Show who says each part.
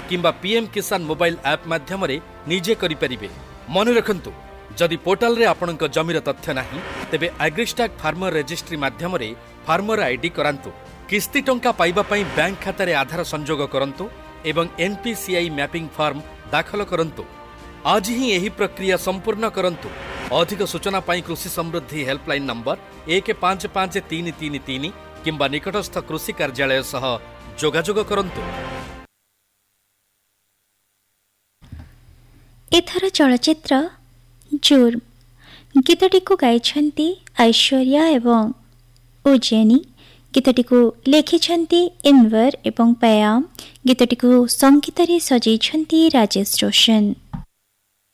Speaker 1: किंबा पीएम किसान mobile app माध्यम निजे करें। मन रखंतु जदि पोर्टाल रे आपणक जमीर तथ्य नाही तेबे एग्रीस्टाक फार्मर रजिस्ट्री माध्यम फार्मर आईडी करांतु। किस्ती टंका पाइबा पई बैंक खाता रे आधार संजोग करंतु एवं एनपीसीआई मैपिंग फॉर्म दाखल करंतु। आज ही यही प्रक्रिया संपूर्ण करंतु। अधिक सूचना पाई कृषि समृद्धि हेल्पलाइन नंबर 155333 किंबा निकटस्थ कृषि कार्यालय सह जोगाजोग करंतु।
Speaker 2: एथर चलचित्र जुर्म गीतटी को गाइछन्ति ऐश्वर्या एवं उज्जैनी। गीतटी को लेखिछन्ति इनवर एवं पयाम। गीतटी को संगीत रे सजाइछन्ति राजेश रोशन।